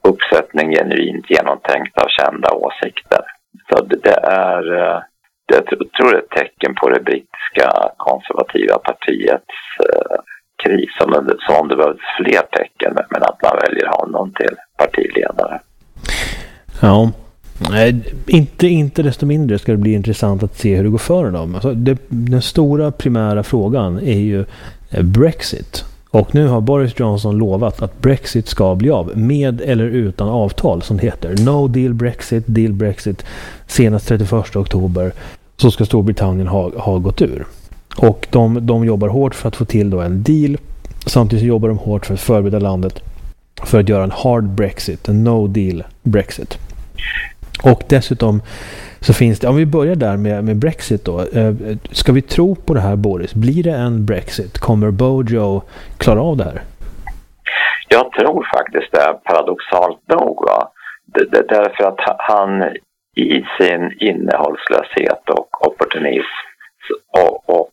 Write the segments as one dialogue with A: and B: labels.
A: uppsättning genuint genomtänkta och kända åsikter. Så det är, jag tror det är ett tecken på det brittiska konservativa partiets kris, som om det behövs fler tecken, men att man väljer honom till partiledare.
B: Ja, inte desto mindre ska det bli intressant att se hur det går för dem. Alltså den stora primära frågan är ju Brexit. Och nu har Boris Johnson lovat att Brexit ska bli av, med eller utan avtal som det heter. No deal Brexit, senast 31 oktober så ska Storbritannien ha gått ur. Och de jobbar hårt för att få till då en deal. Samtidigt jobbar de hårt för att förbereda landet för att göra en hard Brexit, en no deal Brexit. Och dessutom så finns det, om vi börjar där med Brexit då, ska vi tro på det här, Boris? Blir det en Brexit? Kommer Bojo klara av det här?
A: Jag tror faktiskt det är paradoxalt nog, va? Det är därför att han i sin innehållslöshet och opportunism och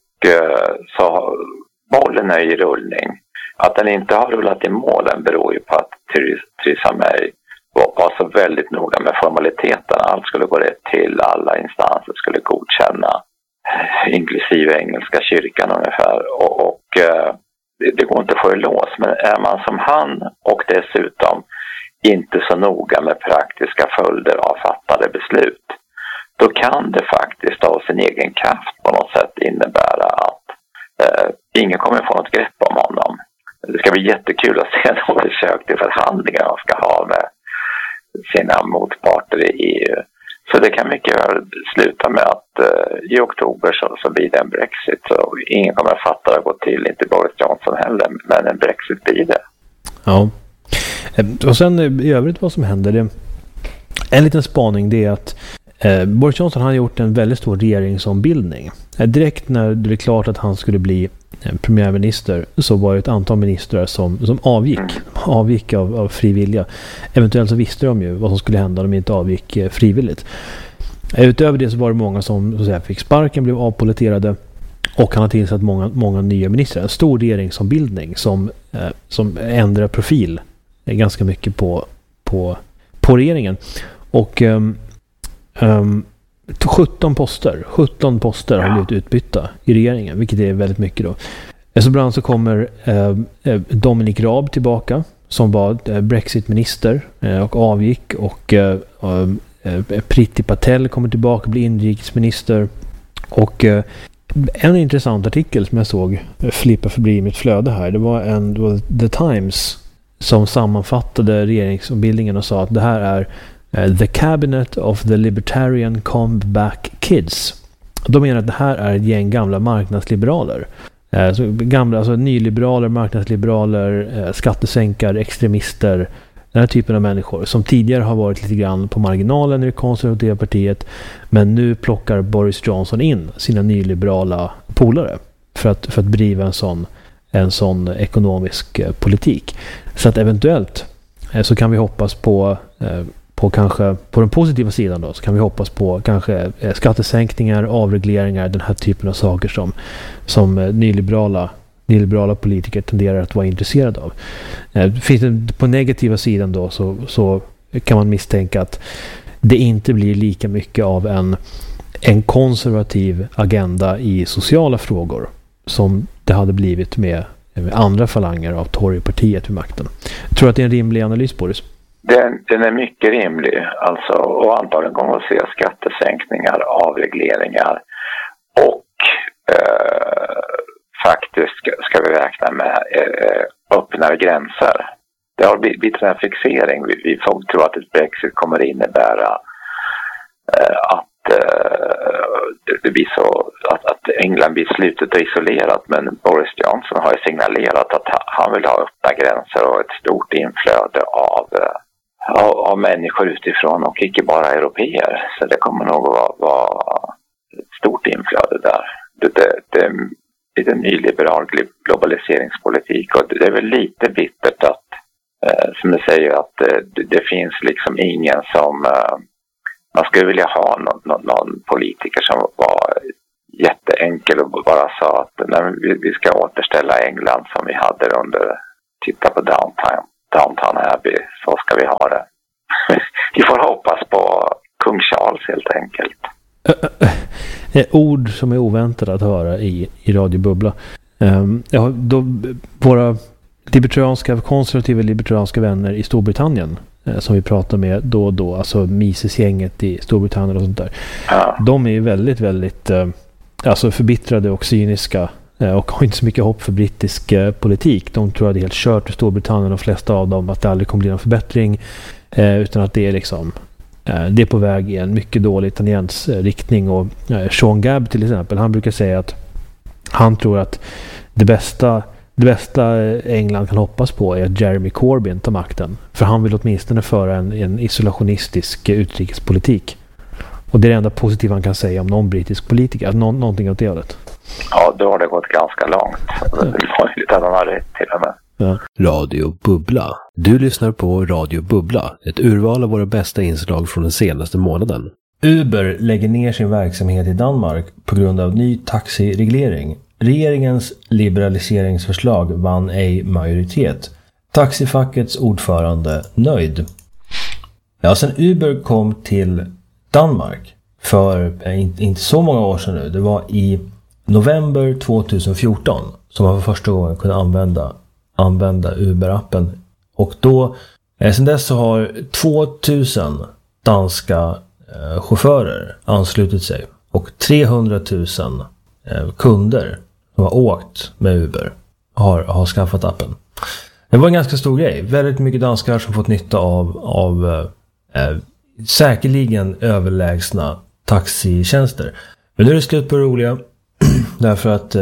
A: så bollen är i rullning. Att den inte har rullat i målen beror ju på att Theresa May var så väldigt noga med formaliteten. Allt skulle gå rätt till, alla instanser skulle godkänna, inklusive engelska kyrkan ungefär. Och det går inte att få i lås, men är man som han och dessutom inte så noga med praktiska följder av fattade beslut, då kan det faktiskt av sin egen kraft på något sätt innebära att ingen kommer få något grepp om honom. Det ska bli jättekul att se de försök till förhandlingar man ska ha med sina motparter i EU. Så det kan mycket väl sluta med att i oktober så blir det en Brexit. Så ingen kommer att fatta det gå till, inte Boris Johnson heller, men en Brexit blir det.
B: Ja. Och sen i övrigt vad som händer, en liten spaning, det är att Boris Johnson har gjort en väldigt stor regeringsombildning. Direkt när det är klart att han skulle bli premiärminister så var det ett antal ministrar som avgick av fri vilja. Eventuellt så visste de ju vad som skulle hända om de inte avgick frivilligt. Utöver det så var det många som så att säga, fick sparken, blev avpoliterade, och han har tillsatt många nya ministrar. En stor regeringsombildning som ändrar profil ganska mycket på regeringen. Och 17 poster har blivit utbytta i regeringen, vilket är väldigt mycket då. Så bland annat så kommer Dominic Raab tillbaka, som var Brexit-minister och avgick, och Priti Patel kommer tillbaka och blir inrikesminister. Och en intressant artikel som jag såg flippa förbi i mitt flöde här, det var The Times som sammanfattade regeringsombildningen och sa att det här är The Cabinet of the Libertarian Comeback Kids. De menar att det här är ett gäng gamla marknadsliberaler. Alltså nyliberaler, marknadsliberaler, skattesänkare, extremister, den här typen av människor som tidigare har varit lite grann på marginalen i det konservativa partiet, men nu plockar Boris Johnson in sina nyliberala polare för att driva en sån ekonomisk politik. Så att eventuellt så kan vi hoppas på kanske på den positiva sidan då, så kan vi hoppas på kanske skattesänkningar, avregleringar, den här typen av saker som nyliberala politiker tenderar att vara intresserade av. Finns det på negativa sidan då så kan man misstänka att det inte blir lika mycket av en konservativ agenda i sociala frågor som det hade blivit med andra falanger av Torypartiet vid makten. Jag tror att det är en rimlig analys, Boris.
A: Den är mycket rimlig, alltså, och antagligen kommer att se skattesänkningar, avregleringar och faktiskt ska vi räkna med öppnare gränser. Det har blivit en fixering. Vi får tro att ett Brexit kommer innebära att det blir så att England blir slutet och isolerat, men Boris Johnson har ju signalerat att han vill ha öppna gränser och ett stort inflöde av människor utifrån och inte bara europeer. Så det kommer nog att vara ett stort inflöde där. Det är lite nyliberal globaliseringspolitik, och det är väl lite bittert att som du säger att det finns liksom ingen som man skulle vilja ha någon politiker som var jätteenkel och bara sa att vi ska återställa England som vi hade under, titta på Downton Abbey. Så ska vi ha det. Vi får hoppas på kung Charles helt enkelt.
B: Ord som är oväntade att höra i Radio Bubbla. Våra konservativa libertarianska vänner i Storbritannien som vi pratar med då och då, alltså Mises-gänget i Storbritannien och sånt där.
A: Ja.
B: De är ju väldigt, väldigt förbittrade och cyniska och har inte så mycket hopp för brittisk politik. De tror att det är helt kört i Storbritannien, de flesta av dem, att det aldrig kommer bli någon förbättring, utan att det är liksom det är på väg i en mycket dålig italiensk riktning. Och Sean Gabb till exempel, han brukar säga att han tror att det bästa England kan hoppas på är att Jeremy Corbyn tar makten. För han vill åtminstone föra en isolationistisk utrikespolitik. Och det är det enda positiva han kan säga om någon brittisk politiker. Någonting åt det hållet.
A: Ja, då har det gått ganska långt. Det var lite att han har rätt till och med.
C: Ja. Radio Bubbla. Du lyssnar på Radio Bubbla. Ett urval av våra bästa inslag från den senaste månaden. Uber lägger ner sin verksamhet i Danmark på grund av ny taxireglering. Regeringens liberaliseringsförslag vann ej majoritet. Taxifackets ordförande nöjd. Ja, sen Uber kom till Danmark för inte så många år sedan nu. Det var i november 2014 som man för första gången kunde använda Uber-appen. Och då, sen dess så har 2000 danska chaufförer anslutit sig. Och 300 000 kunder som har åkt med Uber har skaffat appen. Det var en ganska stor grej. Väldigt mycket danskar som fått nytta av säkerligen överlägsna taxitjänster. Men nu är det slut på det roliga. Därför att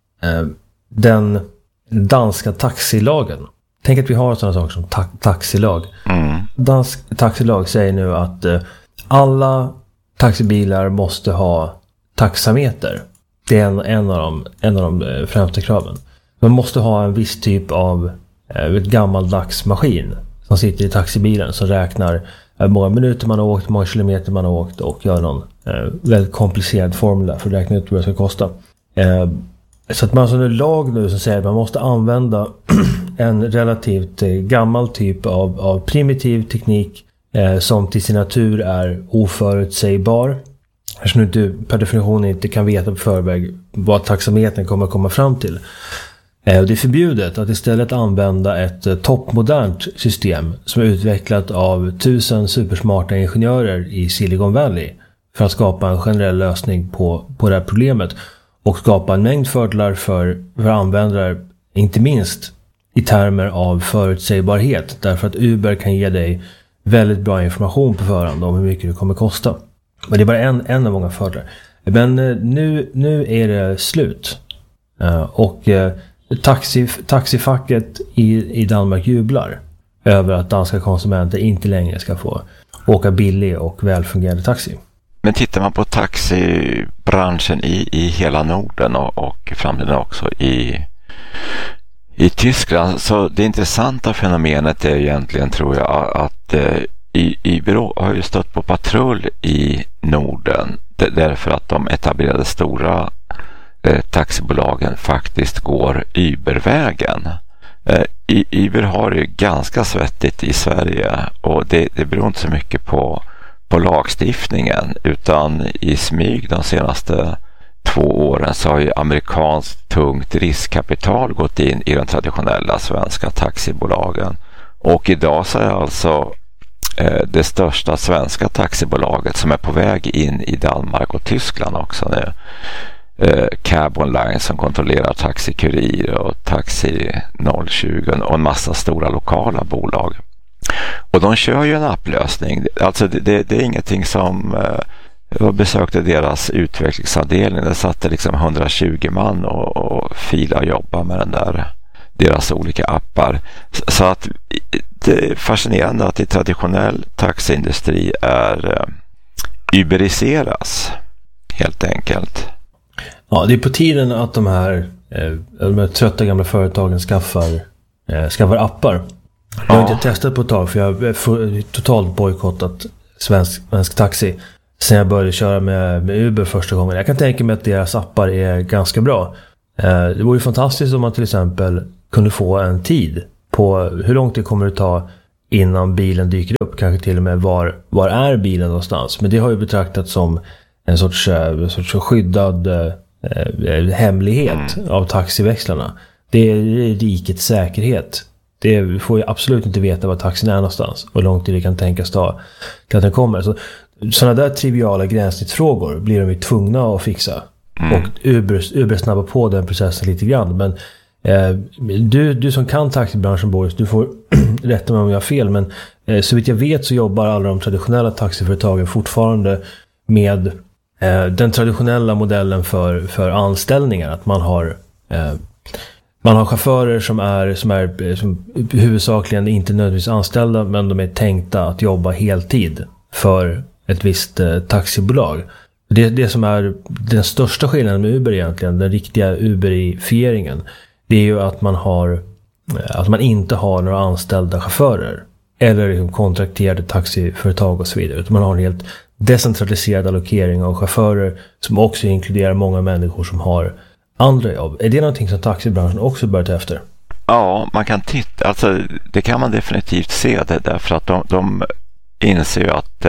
C: den danska taxilagen, tänk att vi har sådana saker som taxilag. Dansk taxilag säger nu att alla taxibilar måste ha taxameter. Det är en av de främsta kraven. Man måste ha en viss typ av ett gammaldags maskin som sitter i taxibilen som räknar hur många minuter man har åkt, hur många kilometer man har åkt och gör någon väldigt komplicerad formel för att räkna ut vad det ska kosta. Så att man har en lag nu som säger att man måste använda en relativt gammal typ av primitiv teknik som till sin natur är oförutsägbar. Eftersom du per definition inte kan veta på förväg vad taxametern kommer att komma fram till. Det är förbjudet att istället använda ett toppmodernt system som är utvecklat av 1000 supersmarta ingenjörer i Silicon Valley för att skapa en generell lösning på det här problemet och skapa en mängd fördelar för användare, inte minst i termer av förutsägbarhet, därför att Uber kan ge dig väldigt bra information på förhand om hur mycket det kommer kosta. Men det är bara en av många fördelar. Men nu är det slut. Och taxifacket i Danmark jublar över att danska konsumenter inte längre ska få åka billig och välfungerande taxi.
D: Men tittar man på taxibranschen i hela Norden och framtiden också i Tyskland, så det intressanta fenomenet är egentligen, tror jag, att Ibero har ju stött på patrull i Norden därför att de etablerade stora taxibolagen faktiskt går Ubervägen. Uber har ju ganska svettigt i Sverige och det beror inte så mycket på lagstiftningen, utan i smyg de senaste 2 åren så har ju amerikanskt tungt riskkapital gått in i de traditionella svenska taxibolagen. Och idag så är alltså det största svenska taxibolaget som är på väg in i Danmark och Tyskland också nu, Cab Online, som kontrollerar Taxi Kurir och Taxi 020 och en massa stora lokala bolag. Och de kör ju en applösning. Alltså det är ingenting som... Jag besökte deras utvecklingsavdelning. Där satt det liksom 120 man och fila och jobba med deras olika appar. Så att det är fascinerande att i traditionell taxiindustri uberiseras helt enkelt.
C: Ja, det är på tiden att de här trötta gamla företagen skaffar appar. Jag har inte testat på ett tag, för jag har totalt bojkottat svensk taxi sen jag började köra med Uber första gången. Jag kan tänka mig att deras appar är ganska bra. Det vore ju fantastiskt om man till exempel kunde få en tid på hur långt det kommer att ta innan bilen dyker upp. Kanske till och med var är bilen någonstans. Men det har ju betraktats som en sorts skyddad hemlighet av taxiväxlarna. Det är rikets säkerhet. Det får ju absolut inte veta var taxin är någonstans och hur lång tid det kan tänkas ta till att den kommer. Så sådana där triviala gränssnittsfrågor blir de ju tvungna att fixa. Och Uber snabbar på den processen lite grann. Men du som kan taxibranschen, Boris, du får rätta mig om jag har fel, men så vitt jag vet så jobbar alla de traditionella taxiföretagen fortfarande med den traditionella modellen för anställningar. Att man har chaufförer som huvudsakligen inte nödvändigtvis anställda, men de är tänkta att jobba heltid för ett visst taxibolag. Det som är den största skillnaden med Uber egentligen, den riktiga Uberifieringen, det är ju att man inte har några anställda chaufförer eller liksom kontrakterade taxiföretag och så vidare. Utan man har en helt decentraliserad allokering av chaufförer som också inkluderar många människor som har andra jobb. Är det någonting som taxibranschen också börjar ta efter?
D: Ja, man kan titta. Alltså, det kan man definitivt se det, därför att de inser ju att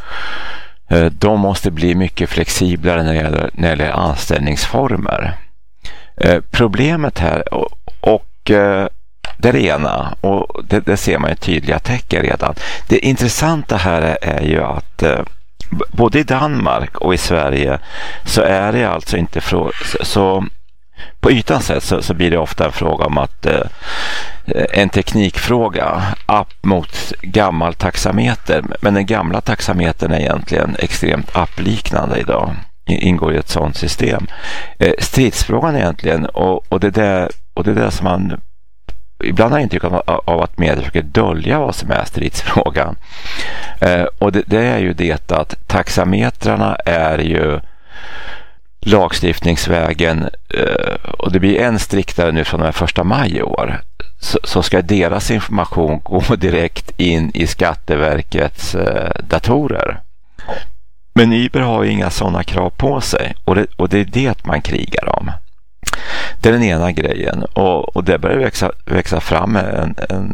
D: de måste bli mycket flexiblare när det gäller anställningsformer. Problemet här och det är det ena, och det ser man ju tydliga tecken redan. Det intressanta här är ju att både i Danmark och i Sverige så är det alltså inte så på ytan sett så blir det ofta en fråga om att en teknikfråga, app mot gammal taxameter, men den gamla taxametern är egentligen extremt appliknande idag, ingår i ett sådant system. Stridsfrågan egentligen, och det där som man ibland har intryck av att media försöker dölja vad som är stridsfrågan, och det är ju det att taxametrarna är ju lagstiftningsvägen, och det blir än striktare nu från den 1 maj i år, så ska deras information gå direkt in i Skatteverkets datorer. Men Uber har ju inga sådana krav på sig, och det är det man krigar om. Det är den ena grejen, och det börjar växa fram en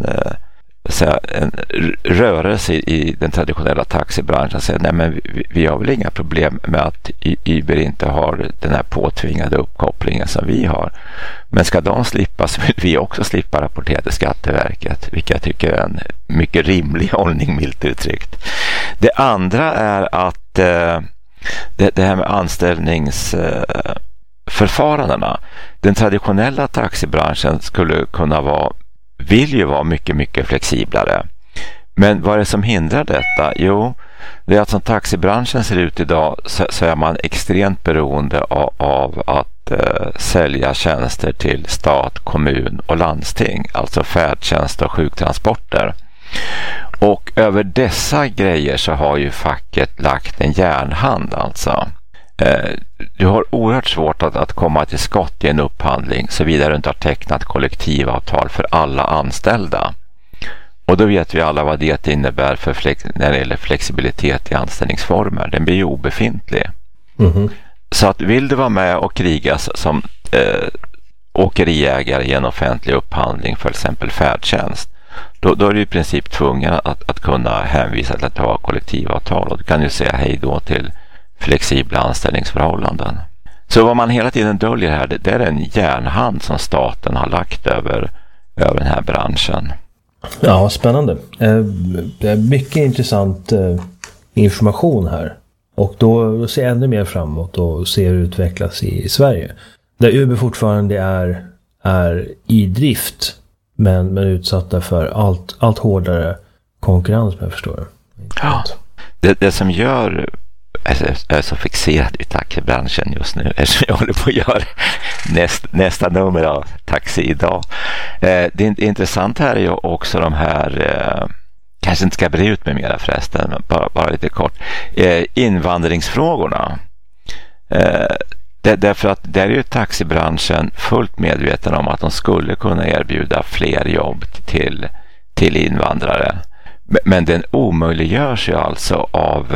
D: rörelse i den traditionella taxibranschen. Säger, nej, men vi har väl inga problem med att Uber inte har den här påtvingade uppkopplingen som vi har. Men ska de slippa, så vill vi också slippa rapportera till Skatteverket, vilket jag tycker är en mycket rimlig hållning, milt uttryckt. Det andra är att det här med anställningsförfarandena. Den traditionella taxibranschen vill ju vara mycket, mycket flexiblare. Men vad är det som hindrar detta? Jo, det är att som taxibranschen ser ut idag så är man extremt beroende av att sälja tjänster till stat, kommun och landsting, alltså färdtjänst och sjuktransporter. Och över dessa grejer så har ju facket lagt en järnhand alltså. Du har oerhört svårt att komma till skott i en upphandling såvida du inte har tecknat kollektivavtal för alla anställda. Och då vet vi alla vad det innebär när det gäller flexibilitet i anställningsformer. Den blir ju obefintlig. Mm-hmm. Så att vill du vara med och kriga som åkeriägare i en offentlig upphandling för exempel färdtjänst, då är du i princip tvungen att kunna hänvisa till att ha kollektivavtal, och du kan ju säga hej då till flexibla anställningsförhållanden. Så vad man hela tiden döljer här, det är en järnhand som staten har lagt över den här branschen.
C: Ja, spännande. Det är mycket intressant information här. Och då ser jag ännu mer framåt och ser hur det utvecklas i Sverige. Där Uber fortfarande är i drift, men utsatta för allt hårdare konkurrens, med jag förstår.
D: Ja, det som gör... Jag är så fixerad i taxibranschen just nu eftersom jag håller på att göra nästa nummer av Taxi idag. Det intressanta här är ju också de här, kanske inte ska bre ut med mera förresten, men bara lite kort, invandringsfrågorna. Därför att där är ju taxibranschen fullt medveten om att de skulle kunna erbjuda fler jobb till invandrare. Men den omöjliggörs ju alltså av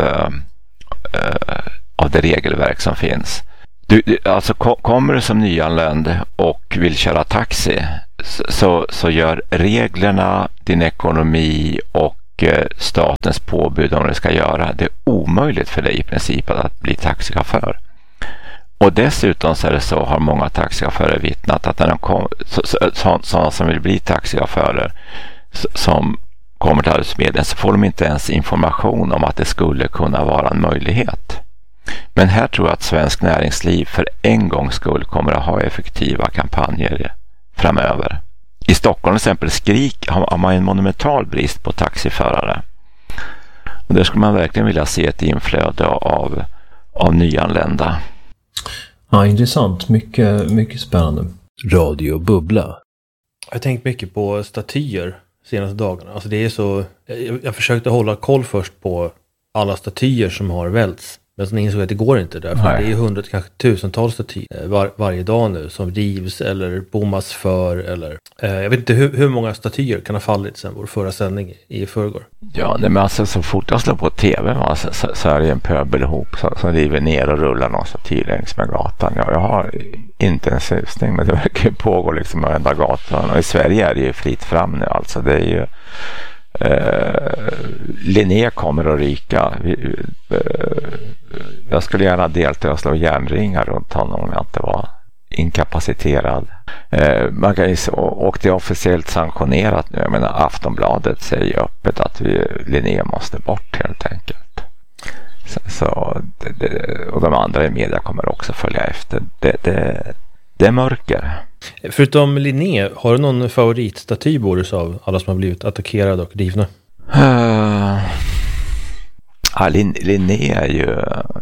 D: det regelverk som finns. Alltså kommer du som nyanländ och vill köra taxi, så gör reglerna, din ekonomi och statens påbud om det ska göra det omöjligt för dig i princip att bli taxichaufför. Och dessutom så är det så, har många taxichaufförer vittnat, att när de sådana som vill bli taxichaufförer som kommer till Arbetsförmedlingen, så får de inte ens information om att det skulle kunna vara en möjlighet. Men här tror jag att svensk näringsliv för en gångs skull kommer att ha effektiva kampanjer framöver. I Stockholm till exempel har man en monumental brist på taxiförare. Och där skulle man verkligen vilja se ett inflöde av nyanlända.
C: Ja, intressant. Mycket spännande.
B: Radio Bubbla. Jag har tänkt mycket på statyer senaste dagarna. Alltså det är så... Jag försökte hålla koll först på alla statyer som har välts. Men sen insåg jag att det går inte därför. Nej. Det är 100, kanske tusentals statyer varje dag nu som rivs eller bommas för. Eller, jag vet inte hur många statyer kan ha fallit sen vår förra sändning i förrgår.
D: Ja, men alltså, så fort jag slår på tv så är det en pöbel ihop som river ner och rullar någon staty längs med gatan. Jag har inte en susning, men det verkar pågå liksom varenda gatan. Och i Sverige är det ju fritt fram nu. Alltså det är ju... Linné kommer att ryka. Jag skulle gärna delta och slå järnringar runt honom om jag inte var inkapaciterad. Och det är officiellt sanktionerat nu. Jag menar, Aftonbladet säger öppet att Linné måste bort helt enkelt. Och de andra i media kommer också följa efter. Det är mörker.
B: Förutom Linné, har du någon favoritstaty, Boris, av alla som har blivit attackerade och rivna?
D: Linné är ju...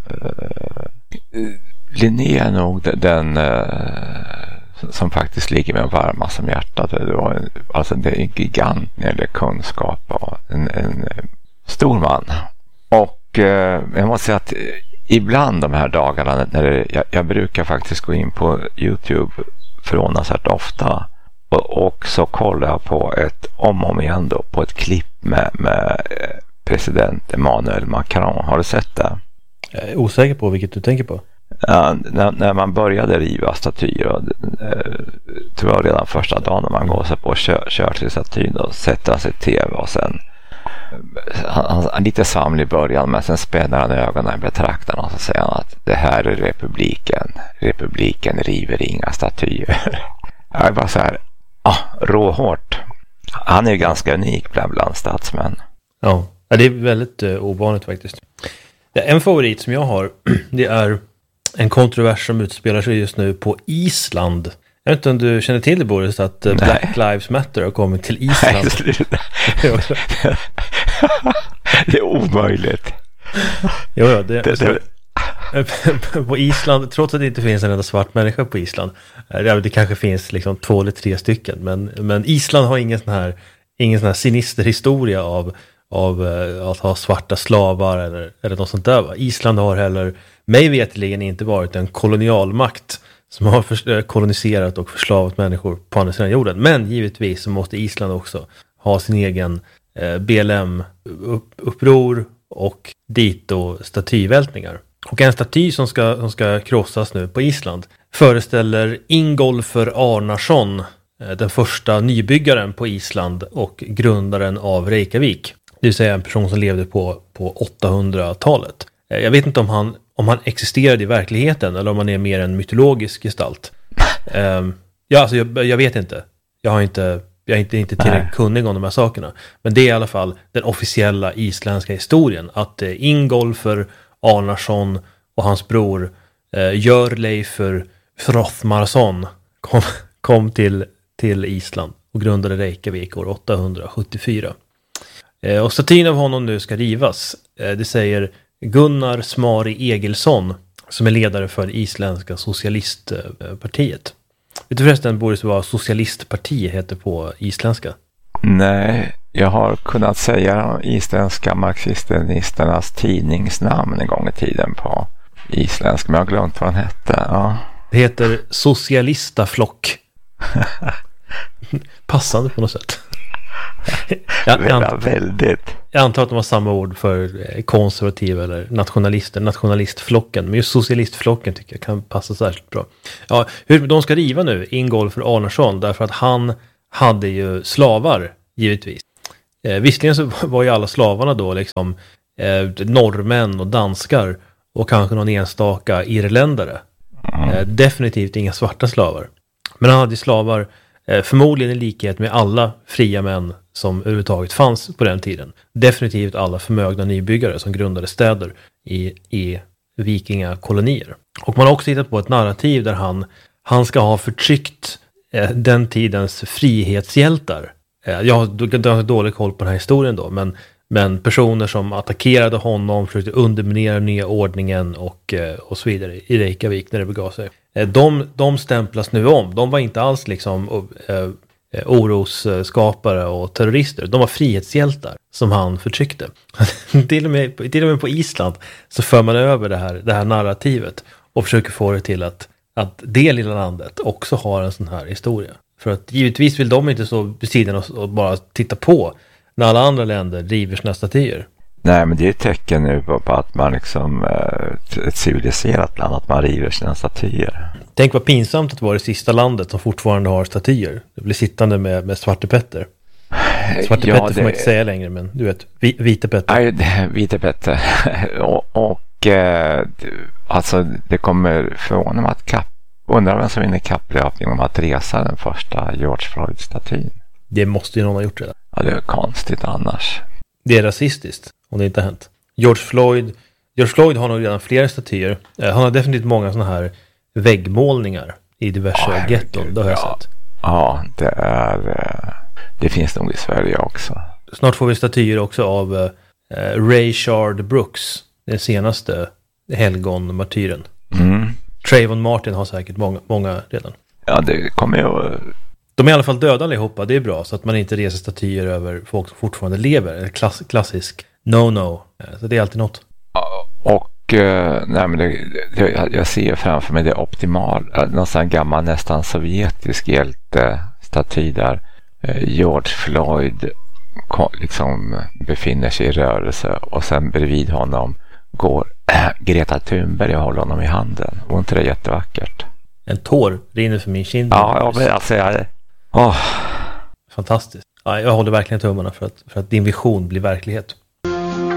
D: Linné är nog den som faktiskt ligger med varma som hjärtat. Det är en gigant när det gäller kunskap och en stor man. Och jag måste säga att ibland de här dagarna när jag brukar faktiskt gå in på YouTube förvånansvärt ofta och så kollar jag på om igen då, på ett klipp med president Emmanuel Macron. Har du sett det?
B: Jag är osäker på vilket du tänker på.
D: Ja, när man började riva statyer, tror jag redan första dagen när man går sig på och kör till statyn och sätter sig i tv och sen han lite svamlig i början, men sen spänner han ögonen i betraktaren och så säger han att det här är republiken river inga statyer. Jag är bara så här råhårt. Han är ju ganska unik bland statsmän.
B: Ja, det är väldigt ovanligt faktiskt. En favorit som jag har, det är en kontrovers som utspelar sig just nu på Island. Jag vet inte om du känner till det, Boris, att Black Lives Matter har kommit till Island.
D: Nej, det är omöjligt.
B: Jo, på Island, trots att det inte finns en enda svart människa på Island, det kanske finns liksom 2 eller 3 stycken, men Island har ingen sån här sinister historia av att ha svarta slavar eller något sånt där. Va? Island har heller, mig vetligen, inte varit en kolonialmakt som har koloniserat och förslavat människor på andra sidan jorden. Men givetvis så måste Island också ha sin egen BLM-uppror och dito statyvältningar. Och en staty som ska krossas nu på Island föreställer Ingolfur Arnarsson, den första nybyggaren på Island och grundaren av Reykjavik. Det vill säga en person som levde på 800-talet. Jag vet inte om han existerade i verkligheten eller om han är mer en mytologisk gestalt. Jag vet inte. Jag är inte tillräckligt kunnig om de här sakerna. Men det är i alla fall den officiella isländska historien. Att Ingolfur Arnarsson och hans bror Hjörleifur Frothmarsson kom till Island och grundade Reykjavik år 874. Och statyn av honom nu ska rivas. Det säger Gunnar Smari Egilsson, som är ledare för det isländska socialistpartiet. Vet du förresten, Boris, vad socialistparti heter på isländska?
D: Nej, jag har kunnat säga isländska marxistenisternas tidningsnamn en gång i tiden på isländska, men jag har glömt vad den hette. Ja.
B: Det heter Socialistaflock. Passande på något sätt. Jag antar att de har samma ord för konservativ eller nationalister, nationalistflocken, men just socialistflocken tycker jag kan passa särskilt bra. Ja, hur de ska riva nu Ingolfur Arnarsson, därför att han hade ju slavar, givetvis. Visserligen så var ju alla slavarna då liksom norrmän och danskar och kanske någon enstaka irländare. Definitivt inga svarta slavar. Men han hade slavar förmodligen i likhet med alla fria män som överhuvudtaget fanns på den tiden. Definitivt alla förmögna nybyggare som grundade städer i vikingakolonier. Och man har också hittat på ett narrativ där han ska ha förtryckt den tidens frihetshjältar. Jag har dålig koll på den här historien då, men personer som attackerade honom, försökte underminera nya ordningen och så vidare i Reykjavik när det begav sig. De stämplas nu om. De var inte alls liksom orosskapare och terrorister. De var frihetshjältar som han förtryckte. till och med på Island så för man över det här narrativet och försöker få det till att det lilla landet också har en sån här historia. För att givetvis vill de inte stå vid sidan och bara titta på när alla andra länder driver sina statyer.
D: Nej, men det är ett tecken nu på att man liksom ett civiliserat land, att man river sina statyer.
B: Tänk vad pinsamt att vara det sista landet som fortfarande har statyer. Det blir sittande med Svarte Petter. Svarte Petter får man inte säga längre, men du vet, Vite Petter.
D: Nej, Vite Petter. och alltså det kommer förvåna mig att undrar vem som vinner kapplöpning om att resa den första George Floyd-statyn.
B: Det måste ju någon ha gjort redan.
D: Ja, det är konstigt annars.
B: Det är rasistiskt om det inte har hänt. George Floyd har nog redan flera statyer. Han har definitivt många såna här väggmålningar i diverse getton. Det har jag sett.
D: Ja, det finns nog i Sverige också.
B: Snart får vi statyer också av Rayshard Brooks, den senaste helgonmartyren. Trayvon Martin har säkert många redan.
D: Ja, det kommer ju.
B: De är i alla fall döda allihopa, det är bra, så att man inte reser statyer över folk som fortfarande lever. Klassisk no-no. Så det är alltid något.
D: Och nej, men jag ser framför mig det optimala, någon sån gammal nästan sovjetisk hjältestaty där George Floyd liksom befinner sig i rörelse och sen bredvid honom går Greta Thunberg och håller honom i handen. Och inte det jättevackert?
B: En tår rinner för min kind.
D: Ja, men alltså
B: Fantastiskt. Ja, jag håller verkligen tummarna för att din vision blir verklighet.